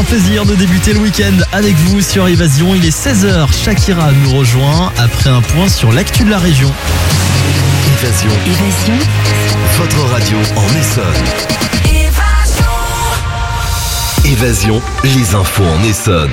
plaisir de débuter le week-end avec vous sur Évasion. Il est 16h, Shakira nous rejoint après un point sur l'actu de la région. Évasion. Votre radio en Essonne. Évasion, les infos en Essonne.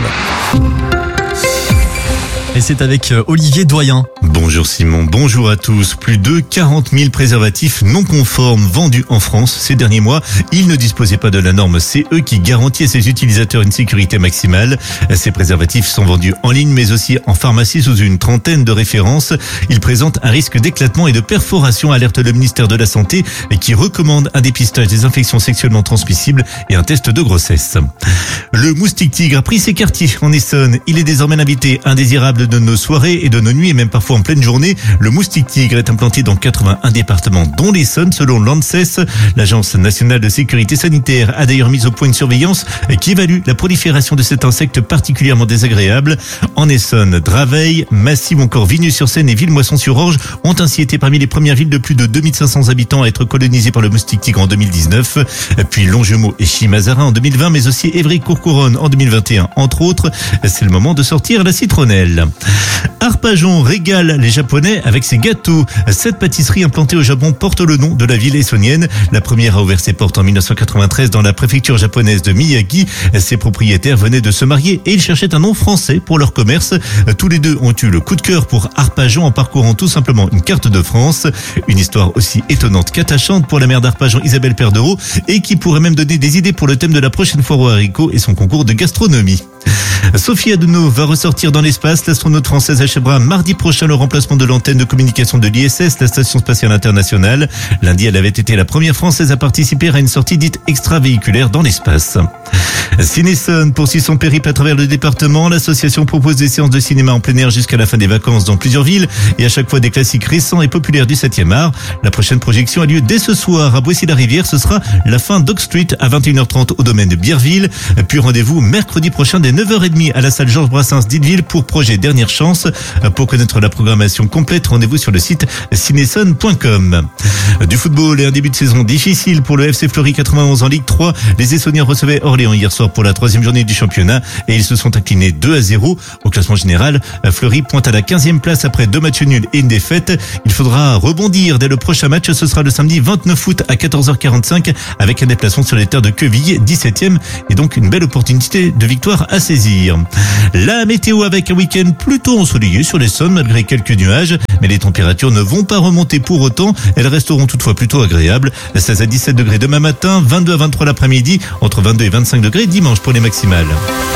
Et c'est avec Olivier Doyen. Bonjour Simon, bonjour à tous. Plus de 40 000 préservatifs non conformes vendus en France ces derniers mois. Ils ne disposaient pas de la norme CE qui garantit à ses utilisateurs une sécurité maximale. Ces préservatifs sont vendus en ligne mais aussi en pharmacie sous une trentaine de références. Ils présentent un risque d'éclatement et de perforation, alerte le ministère de la Santé qui recommande un dépistage des infections sexuellement transmissibles et un test de grossesse. Le moustique tigre a pris ses quartiers en Essonne. Il est désormais l'invité indésirable de nos soirées et de nos nuits et même parfois en pleine journée. Le moustique tigre est implanté dans 81 départements dont l'Essonne selon l'ANSES. L'Agence nationale de sécurité sanitaire a d'ailleurs mis au point une surveillance qui évalue la prolifération de cet insecte particulièrement désagréable. En Essonne, Draveil, Massy ou encore Vigneux-sur-Seine et Villemoisson-sur-Orge ont ainsi été parmi les premières villes de plus de 2500 habitants à être colonisées par le moustique tigre en 2019. Puis Longjumeau et Chimazarin en 2020 mais aussi Évry-Courcouronnes en 2021 entre autres. C'est le moment de sortir la citronnelle. Arpajon régale les Japonais avec ses gâteaux. Cette pâtisserie implantée au Japon porte le nom de la ville essonnienne. La première a ouvert ses portes en 1993 dans la préfecture japonaise de Miyagi. Ses propriétaires venaient de se marier et ils cherchaient un nom français pour leur commerce. Tous les deux ont eu le coup de cœur pour Arpajon en parcourant tout simplement une carte de France. Une histoire aussi étonnante qu'attachante pour la maire d'Arpajon, Isabelle Perdereau, et qui pourrait même donner des idées pour le thème de la prochaine foire aux haricots et son concours de gastronomie. Sophie Adenau va ressortir dans l'espace. L'astronaute française achèvera mardi prochain le remplacement de l'antenne de communication de l'ISS, la Station Spatiale Internationale. Lundi, elle avait été la première française à participer à une sortie dite extravéhiculaire dans l'espace. Ciné-Essonne poursuit son périple à travers le département. L'association propose des séances de cinéma en plein air jusqu'à la fin des vacances dans plusieurs villes et à chaque fois des classiques récents et populaires du 7e art. La prochaine projection a lieu dès ce soir à Boissy-la-Rivière. Ce sera la fin Dog Street à 21h30 au domaine de Bierville. Puis rendez-vous mercredi prochain dès 9h30 à la salle Georges Brassens d'Illeville pour projet Dernière Chance. Pour connaître la programmation complète, rendez-vous sur le site cinesson.com. Du football et un début de saison difficile pour le FC Fleury 91 en Ligue 3. Les Essonniens recevaient Orléans hier soir pour la 3e journée du championnat et ils se sont inclinés 2-0. Au classement général, Fleury pointe à la 15e place après 2 matchs nuls et une défaite. Il faudra rebondir dès le prochain match. Ce sera le samedi 29 août à 14h45 avec un déplacement sur les terres de Quevilly, 17e, et donc une belle opportunité de victoire à saisir. La météo avec un week-end plutôt ensoleillé sur l'Essonne malgré quelques nuages, mais les températures ne vont pas remonter pour autant. Elles resteront toutefois plutôt agréables. 16 à 17 degrés demain matin, 22 à 23 l'après-midi, entre 22 et 25 degrés dimanche pour les maximales.